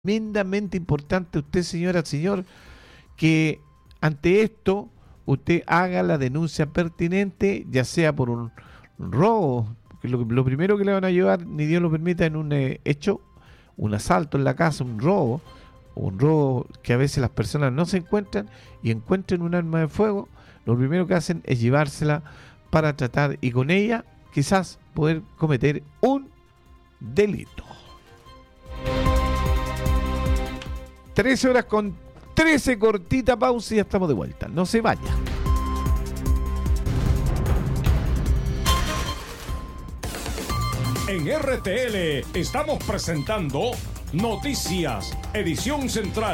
tremendamente importante usted, señora, señor, que ante esto usted haga la denuncia pertinente, ya sea por un robo, que lo primero que le van a llevar, ni Dios lo permita, en un hecho, un asalto en la casa, un robo que a veces las personas no se encuentran y encuentran un arma de fuego, lo primero que hacen es llevársela para tratar y con ella quizás poder cometer un delito. 13 horas con 13, cortita pausa y ya estamos de vuelta. No se vaya. En RTL estamos presentando Noticias, edición central.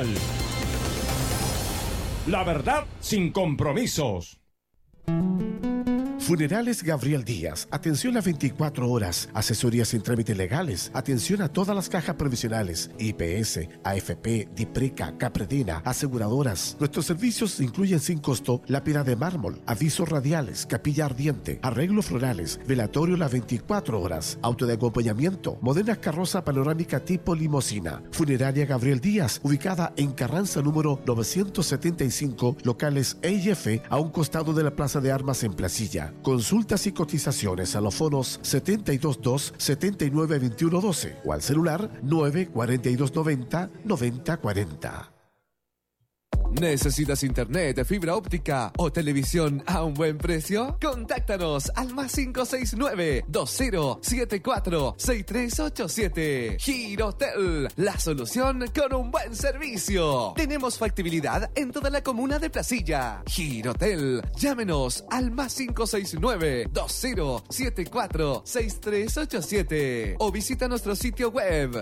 La verdad sin compromisos. Funerales Gabriel Díaz, atención a 24 horas, asesorías en trámites legales, atención a todas las cajas previsionales, IPS, AFP, DIPRECA, Capredena, aseguradoras. Nuestros servicios incluyen sin costo lápida de mármol, avisos radiales, capilla ardiente, arreglos florales, velatorio las 24 horas, auto de acompañamiento, modernas carroza panorámica tipo limosina. Funeraria Gabriel Díaz, ubicada en Carranza número 975, locales E y F, a un costado de la Plaza de Armas en Placilla. Consultas y cotizaciones a los fonos 722-792112 o al celular 94290-9040. ¿Necesitas internet, fibra óptica o televisión a un buen precio? Contáctanos al +569 2074 6387. Girotel, la solución con un buen servicio. Tenemos factibilidad en toda la comuna de Placilla. Girotel, llámenos al +569 2074 6387 o visita nuestro sitio web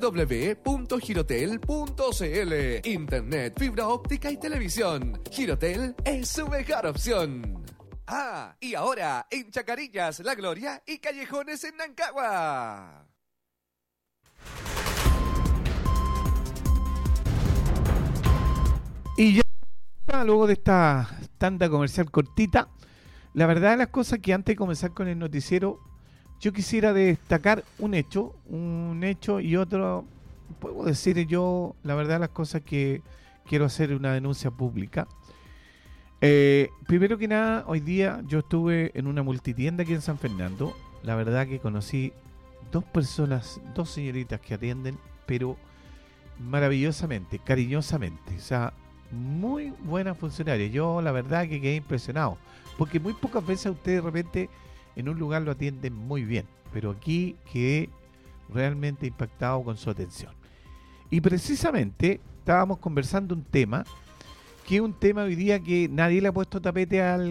www.girotel.cl. Internet, fibra óptica y televisión. Girotel es su mejor opción. Ah, y ahora en Chacarillas, La Gloria y Callejones en Nancagua. Y ya luego de esta tanda comercial cortita, la verdad de las cosas que antes de comenzar con el noticiero, yo quisiera destacar un hecho y otro, puedo decir yo, la verdad de las cosas que quiero hacer una denuncia pública. Primero que nada, hoy día yo estuve en una multitienda aquí en San Fernando. La verdad que conocí dos personas, dos señoritas que atienden, pero maravillosamente, cariñosamente. O sea, muy buenas funcionarias. Yo la verdad que quedé impresionado, porque muy pocas veces a usted de repente en un lugar lo atienden muy bien, pero aquí quedé realmente impactado con su atención. Y precisamente estábamos conversando un tema, que es un tema hoy día que nadie le ha puesto tapete a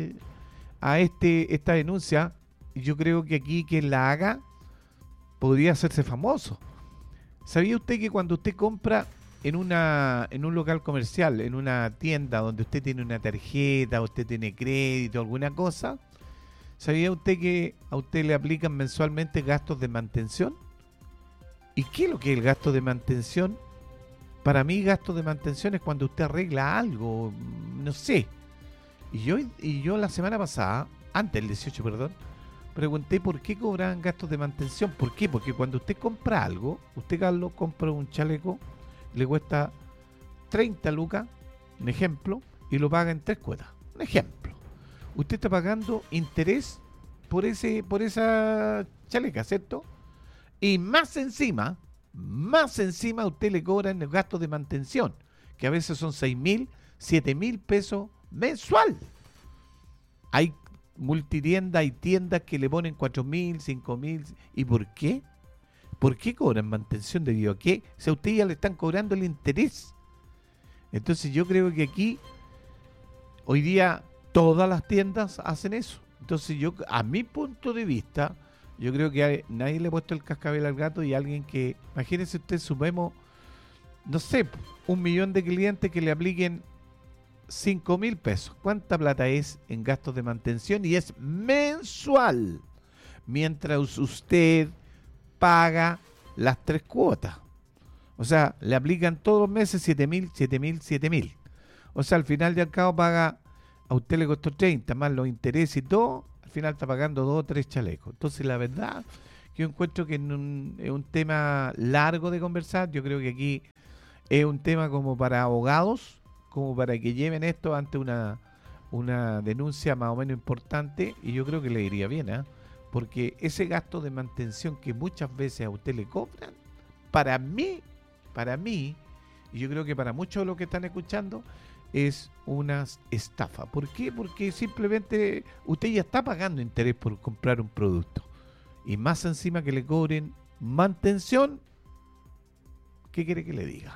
esta denuncia. Yo creo que aquí quien la haga podría hacerse famoso. ¿Sabía usted que cuando usted compra en un local comercial, en una tienda donde usted tiene una tarjeta, usted tiene crédito, alguna cosa, ¿sabía usted que a usted le aplican mensualmente gastos de mantención? ¿Y qué es lo que es el gasto de mantención? Para mí, gasto de mantención es cuando usted arregla algo, no sé. Y yo la semana pasada, antes del 18, perdón, pregunté por qué cobraban gastos de mantención. ¿Por qué? Porque cuando usted compra algo, usted, Carlos, compra un chaleco, le cuesta 30 lucas, un ejemplo, y lo paga en 3 cuotas. Un ejemplo. Usted está pagando interés por esa chaleca, ¿cierto? Y más encima a usted le cobran el gasto de mantención, que a veces son 6.000, 7.000 pesos mensual. Hay multitiendas, hay tiendas que le ponen 4.000, 5.000. ¿Y por qué? ¿Por qué cobran mantención debido a qué? Si a usted ya le están cobrando el interés. Entonces yo creo que aquí, hoy día, todas las tiendas hacen eso. Entonces yo, a mi punto de vista, yo creo que nadie le ha puesto el cascabel al gato y alguien que, imagínese usted, sumemos, no sé, 1 millón de clientes que le apliquen 5.000 pesos. ¿Cuánta plata es en gastos de mantención? Y es mensual. Mientras usted paga las 3 cuotas. O sea, le aplican todos los meses 7.000. O sea, al final de al cabo paga, a usted le costó 30, más los intereses y todo, al final está pagando 2 o 3 chalecos. Entonces la verdad Yo encuentro que es un tema largo de conversar. Yo creo que aquí es un tema como para abogados, como para que lleven esto ante una denuncia más o menos importante, y yo creo que le iría bien, ¿eh? Porque ese gasto de mantención que muchas veces a usted le cobran, para mí, y yo creo que para muchos de los que están escuchando, es una estafa. ¿Por qué? Porque simplemente usted ya está pagando interés por comprar un producto. Y más encima que le cobren mantención, ¿qué quiere que le diga?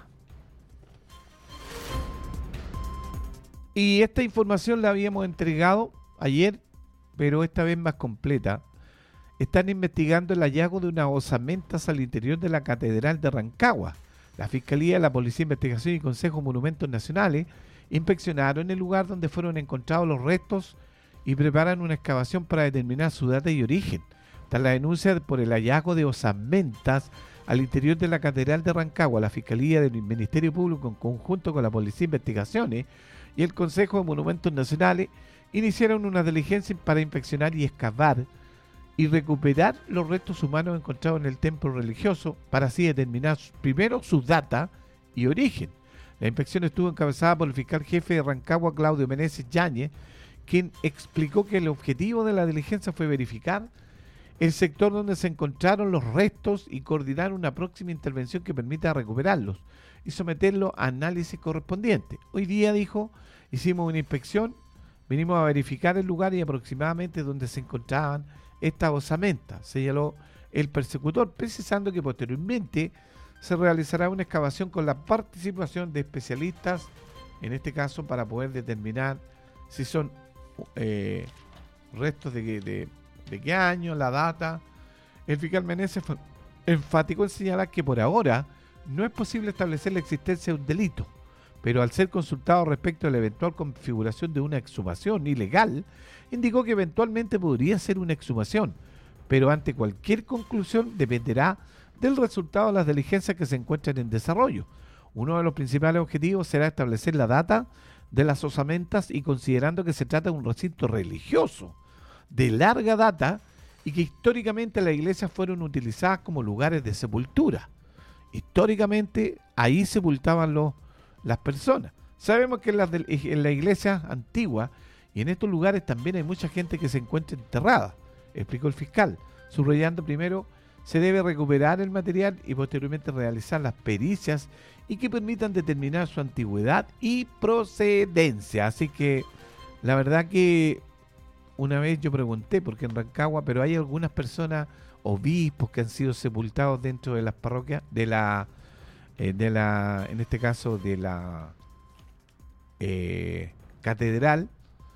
Y esta información la habíamos entregado ayer, pero esta vez más completa. Están investigando el hallazgo de unas osamentas al interior de la Catedral de Rancagua. La Fiscalía, la Policía de Investigación y Consejo de Monumentos Nacionales inspeccionaron el lugar donde fueron encontrados los restos y preparan una excavación para determinar su data y origen. Tras la denuncia por el hallazgo de osamentas al interior de la Catedral de Rancagua, la Fiscalía del Ministerio Público, en conjunto con la Policía de Investigaciones y el Consejo de Monumentos Nacionales, iniciaron una diligencia para inspeccionar y excavar y recuperar los restos humanos encontrados en el templo religioso, para así determinar primero su data y origen. La inspección estuvo encabezada por el fiscal jefe de Rancagua, Claudio Meneses Yáñez, quien explicó que el objetivo de la diligencia fue verificar el sector donde se encontraron los restos y coordinar una próxima intervención que permita recuperarlos y someterlos a análisis correspondiente. Hoy día, dijo, hicimos una inspección, vinimos a verificar el lugar y aproximadamente donde se encontraban estas osamentas, señaló el persecutor, precisando que posteriormente se realizará una excavación con la participación de especialistas, en este caso para poder determinar si son restos de qué año, la data. El fiscal Meneses fue enfático en señalar que por ahora no es posible establecer la existencia de un delito, pero al ser consultado respecto a la eventual configuración de una exhumación ilegal, indicó que eventualmente podría ser una exhumación, pero ante cualquier conclusión dependerá del resultado de las diligencias que se encuentran en desarrollo. Uno de los principales objetivos será establecer la data de las osamentas y considerando que se trata de un recinto religioso de larga data y que históricamente las iglesias fueron utilizadas como lugares de sepultura. Históricamente ahí sepultaban las personas. Sabemos que en la iglesia antigua y en estos lugares también hay mucha gente que se encuentra enterrada, explicó el fiscal, subrayando primero se debe recuperar el material y posteriormente realizar las pericias y que permitan determinar su antigüedad y procedencia. Así que la verdad que una vez yo pregunté, porque en Rancagua, pero hay algunas personas, obispos, que han sido sepultados dentro de las parroquias, en este caso de la catedral,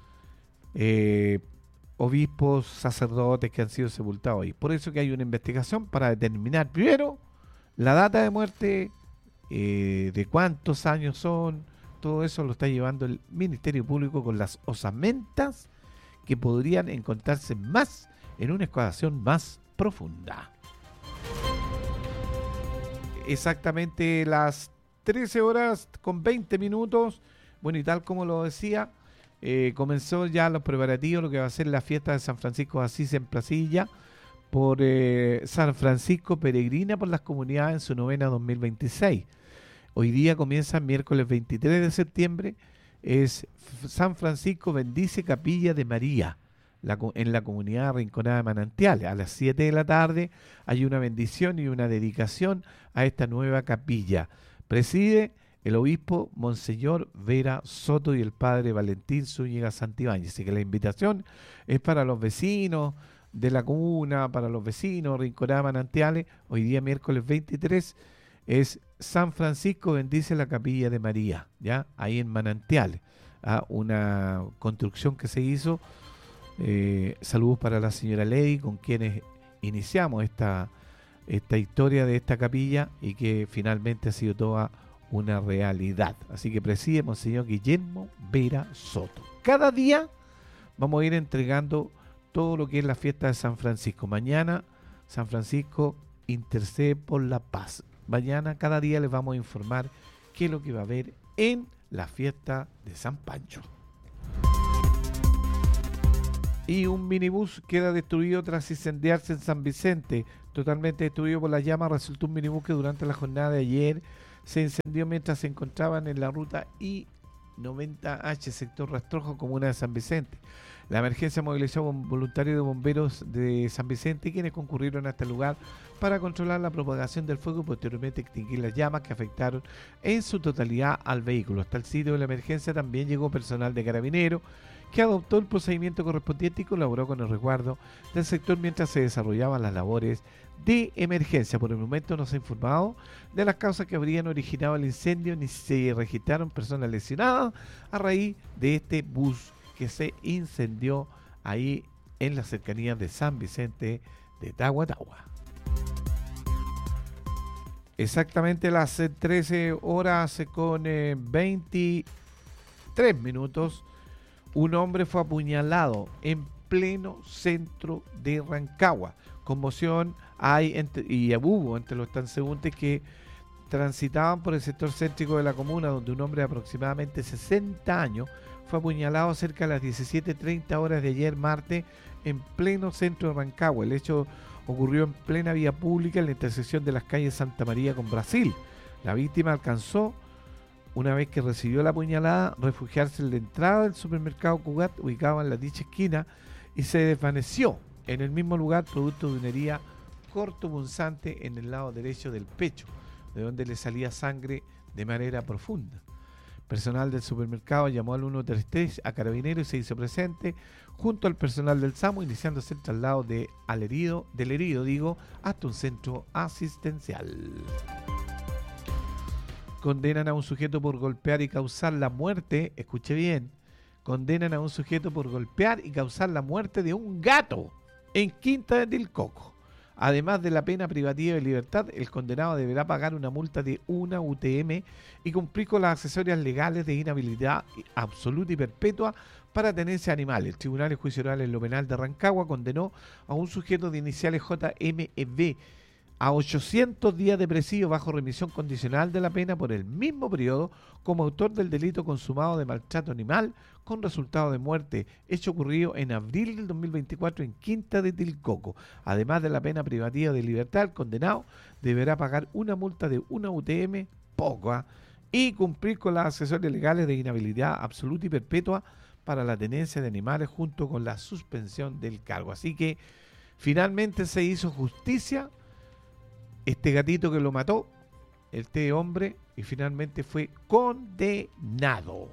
obispos, sacerdotes que han sido sepultados ahí. Por eso que hay una investigación para determinar primero la data de muerte, de cuántos años son, todo eso lo está llevando el Ministerio Público con las osamentas que podrían encontrarse más en una excavación más profunda. Exactamente las 13 horas con 20 minutos. Bueno, y tal como lo decía, comenzó ya los preparativos, lo que va a ser la fiesta de San Francisco de Asís en Placilla, por San Francisco peregrina por las comunidades en su novena 2026. Hoy día comienza miércoles 23 de septiembre, es San Francisco bendice Capilla de María, en la comunidad Rinconada de Manantiales. A las 7 de la tarde hay una bendición y una dedicación a esta nueva capilla. Preside el obispo Monseñor Vera Soto y el padre Valentín Zúñiga Santibáñez. Así que la invitación es para los vecinos de la comuna, para los vecinos Rinconada de Manantiales. Hoy día miércoles 23 es San Francisco bendice la Capilla de María, ya ahí en Manantiales, una construcción que se hizo. Saludos para la señora Lady, con quienes iniciamos esta historia de esta capilla y que finalmente ha sido toda una realidad. Así que preside Monseñor Guillermo Vera Soto. Cada día vamos a ir entregando todo lo que es la fiesta de San Francisco. Mañana San Francisco intercede por la paz. Mañana cada día les vamos a informar qué es lo que va a haber en la fiesta de San Pancho. Y un minibús queda destruido tras incendiarse en San Vicente. Totalmente destruido por las llamas resultó un minibús que durante la jornada de ayer se incendió mientras se encontraban en la ruta I-90H, sector Rastrojo, comuna de San Vicente. La emergencia movilizó a voluntarios de bomberos de San Vicente, quienes concurrieron a este lugar para controlar la propagación del fuego y posteriormente extinguir las llamas que afectaron en su totalidad al vehículo. Hasta el sitio de la emergencia también llegó personal de Carabineros, que adoptó el procedimiento correspondiente y colaboró con el resguardo del sector mientras se desarrollaban las labores de emergencia. Por el momento no se ha informado de las causas que habrían originado el incendio ni se registraron personas lesionadas a raíz de este bus que se incendió ahí en las cercanías de San Vicente de Tahuatahua. Exactamente las 13 horas con 23 minutos. Un hombre fue apuñalado en pleno centro de Rancagua. Conmoción hubo entre los transeúntes que transitaban por el sector céntrico de la comuna, donde un hombre de aproximadamente 60 años fue apuñalado cerca de las 17:30 horas de ayer martes en pleno centro de Rancagua. El hecho ocurrió en plena vía pública en la intersección de las calles Santa María con Brasil. La víctima alcanzó, una vez que recibió la puñalada, refugiarse en la entrada del supermercado Cugat, ubicado en la dicha esquina, y se desvaneció en el mismo lugar producto de una herida cortopunzante en el lado derecho del pecho, de donde le salía sangre de manera profunda. Personal del supermercado llamó al 133 a Carabineros y se hizo presente junto al personal del SAMU, iniciándose el traslado del herido hasta un centro asistencial. Condenan a un sujeto por golpear y causar la muerte, escuche bien, condenan a un sujeto por golpear y causar la muerte de un gato en Quinta del Coco. Además de la pena privativa de libertad, el condenado deberá pagar una multa de 1 UTM y cumplir con las accesorias legales de inhabilidad absoluta y perpetua para tenencia de animales. El Tribunal de Juicio Oral en lo Penal de Rancagua condenó a un sujeto de iniciales JMB a 800 días de presidio bajo remisión condicional de la pena por el mismo periodo como autor del delito consumado de maltrato animal con resultado de muerte, hecho ocurrido en abril del 2024 en Quinta de Tilcoco. Además de la pena privativa de libertad, el condenado deberá pagar una multa de 1 UTM, y cumplir con las accesorias legales de inhabilidad absoluta y perpetua para la tenencia de animales junto con la suspensión del cargo. Así que finalmente se hizo justicia. Este gatito que lo mató, este hombre, y finalmente fue condenado.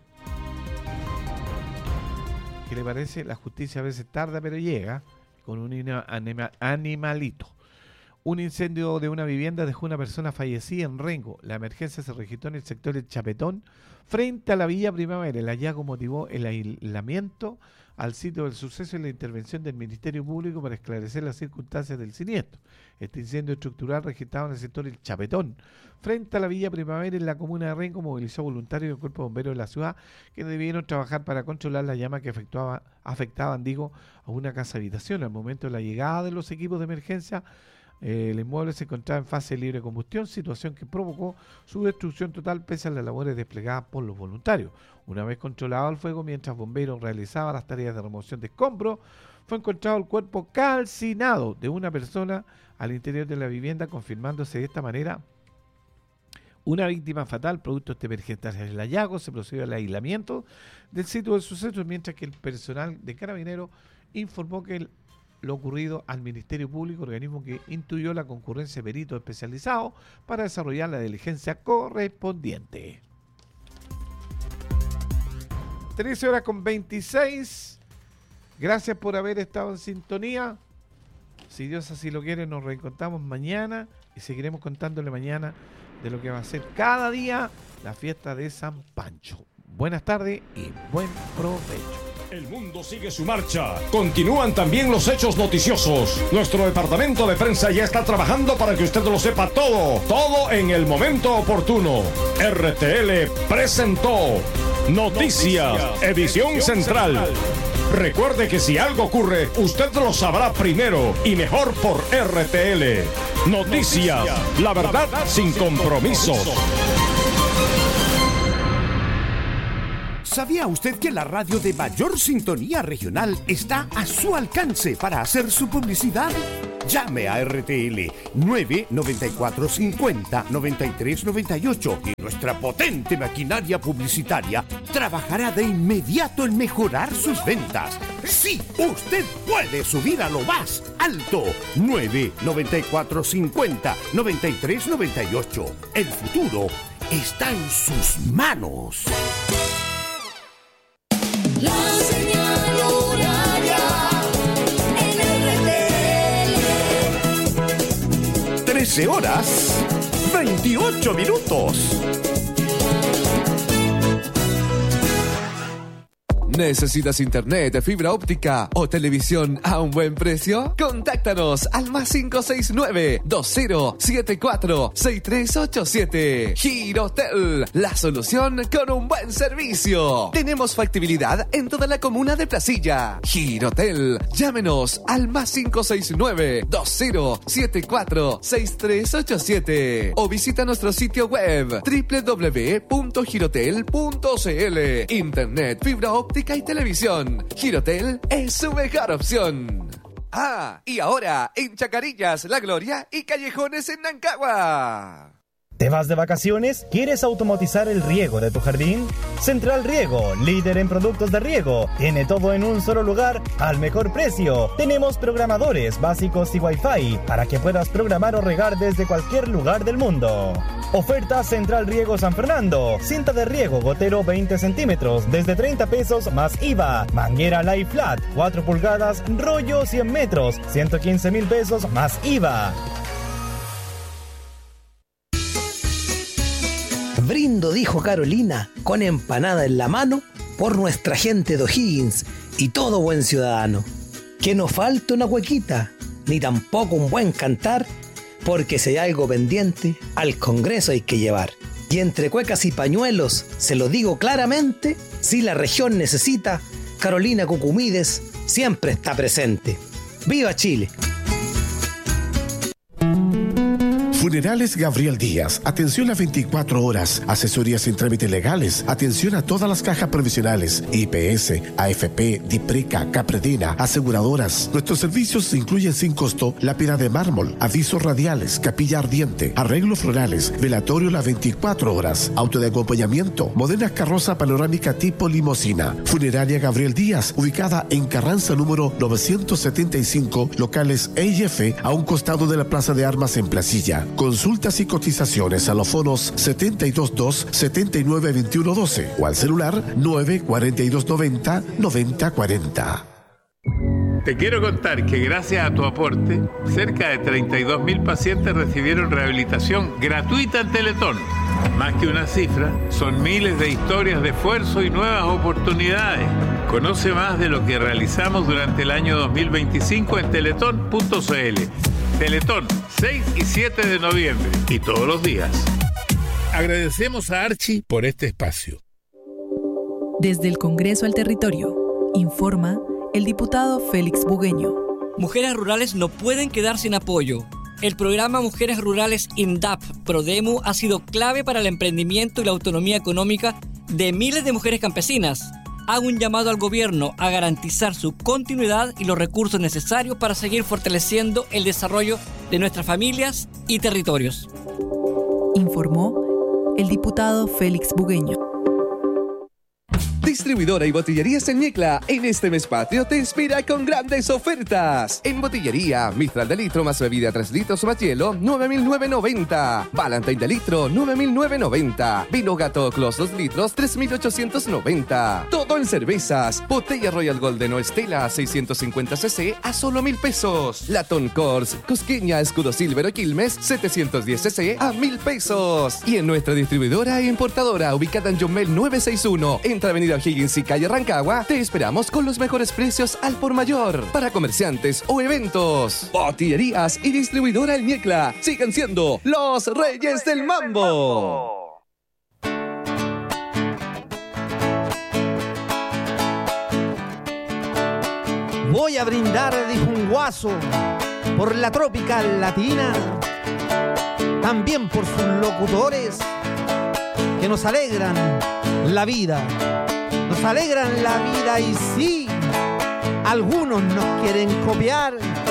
¿Qué le parece? La justicia a veces tarda, pero llega con un animalito. Un incendio de una vivienda dejó una persona fallecida en Rengo. La emergencia se registró en el sector del Chapetón, frente a la Villa Primavera. El hallazgo motivó el aislamiento al sitio del suceso y la intervención del Ministerio Público para esclarecer las circunstancias del siniestro. Este incendio estructural registrado en el sector del Chapetón, frente a la Villa Primavera en la comuna de Rengo, movilizó voluntarios del Cuerpo de Bomberos de la ciudad que debieron trabajar para controlar la llama que afectaban a una casa habitación. Al momento de la llegada de los equipos de emergencia, el inmueble se encontraba en fase de libre combustión, situación que provocó su destrucción total pese a las labores desplegadas por los voluntarios. Una vez controlado el fuego, mientras bomberos realizaban las tareas de remoción de escombros, fue encontrado el cuerpo calcinado de una persona al interior de la vivienda, confirmándose de esta manera una víctima fatal producto de este emergente. Tras el hallazgo se procedió al aislamiento del sitio del suceso, mientras que el personal de Carabineros informó que lo ocurrido al Ministerio Público, organismo que intuyó la concurrencia de peritos especializados para desarrollar la diligencia correspondiente. 13 horas con 26. Gracias por haber estado en sintonía. Si Dios así lo quiere, nos reencontramos mañana y seguiremos contándole mañana de lo que va a ser cada día la fiesta de San Pancho. Buenas tardes y buen provecho. El mundo sigue su marcha. Continúan también los hechos noticiosos. Nuestro departamento de prensa ya está trabajando para que usted lo sepa todo en el momento oportuno. RTL presentó Noticias, edición central. Recuerde que si algo ocurre, usted lo sabrá primero y mejor por RTL. Noticias, la verdad sin compromisos. ¿Sabía usted que la radio de mayor sintonía regional está a su alcance para hacer su publicidad? Llame a RTL 99450-9398 y nuestra potente maquinaria publicitaria trabajará de inmediato en mejorar sus ventas. ¡Sí! ¡Usted puede subir a lo más alto! 99450-9398. El futuro está en sus manos. La señal horaria en RTL. 13 horas, 28 minutos. ¿Necesitas internet, fibra óptica o televisión a un buen precio? Contáctanos al +569-2074-6387. Girotel, la solución con un buen servicio. Tenemos factibilidad en toda la comuna de Placilla. Girotel, llámenos al +569-2074-6387 o visita nuestro sitio web www.girotel.cl. Internet, fibra óptica y televisión. Girotel es su mejor opción. Ah, y ahora en Chacarillas, La Gloria y Callejones en Nancagua. ¿Te vas de vacaciones? ¿Quieres automatizar el riego de tu jardín? Central Riego, líder en productos de riego. Tiene todo en un solo lugar al mejor precio. Tenemos programadores básicos y Wi-Fi para que puedas programar o regar desde cualquier lugar del mundo. Oferta Central Riego San Fernando. Cinta de riego gotero 20 centímetros desde 30 pesos más IVA. Manguera Light Flat 4 pulgadas, rollo 100 metros, 115,000 pesos más IVA. Brindo, dijo Carolina, con empanada en la mano, por nuestra gente de O'Higgins y todo buen ciudadano. Que no falte una cuequita, ni tampoco un buen cantar, porque si hay algo pendiente, al Congreso hay que llevar. Y entre cuecas y pañuelos, se lo digo claramente, si la región necesita, Carolina Cucumides siempre está presente. ¡Viva Chile! Funerales Gabriel Díaz, atención a 24 horas, asesorías sin trámites legales, atención a todas las cajas provisionales, IPS, AFP, DIPRECA, Capredena, aseguradoras. Nuestros servicios incluyen sin costo lápida de mármol, avisos radiales, capilla ardiente, arreglos florales, velatorio las 24 horas, auto de acompañamiento, moderna carroza panorámica tipo limosina. Funeraria Gabriel Díaz, ubicada en Carranza número 975, locales E y F, a un costado de la Plaza de Armas en Placilla. Consultas y cotizaciones a los fonos 722-792112 o al celular 94290-9040. Te quiero contar que gracias a tu aporte, cerca de 32.000 pacientes recibieron rehabilitación gratuita en Teletón. Más que una cifra, son miles de historias de esfuerzo y nuevas oportunidades. Conoce más de lo que realizamos durante el año 2025 en teletón.cl. Teletón, 6 y 7 de noviembre y todos los días. Agradecemos a Archie por este espacio. Desde el Congreso al Territorio, informa el diputado Félix Bugueño. Mujeres rurales no pueden quedar sin apoyo. El programa Mujeres Rurales INDAP Prodemu ha sido clave para el emprendimiento y la autonomía económica de miles de mujeres campesinas. Hago un llamado al gobierno a garantizar su continuidad y los recursos necesarios para seguir fortaleciendo el desarrollo de nuestras familias y territorios. Informó el diputado Félix Bugueño. Distribuidora y botillería Ñecla, en este mes patrio te espera con grandes ofertas. En botillería, Mistral de litro más bebida 3 litros más hielo, 9.990. Valentine de litro, 9.990. Vino Gato Clos 2 litros, 3.890. Todo en cervezas. Botella Royal Golden o Estela 650 cc a solo 1.000 pesos. Latón Kors, Cosqueña, Escudo Silver o Quilmes, 710 cc a 1.000 pesos. Y en nuestra distribuidora e importadora, ubicada en Yomel 961, entre Avenida O'Higgins y calle Rancagua, te esperamos con los mejores precios al por mayor para comerciantes o eventos. Botillerías y distribuidora El Ñecla siguen siendo los reyes del mambo. Voy a brindar, dijo un guaso, por la Tropical Latina, también por sus locutores que nos alegran la vida. alegran la vida y sí, algunos nos quieren copiar.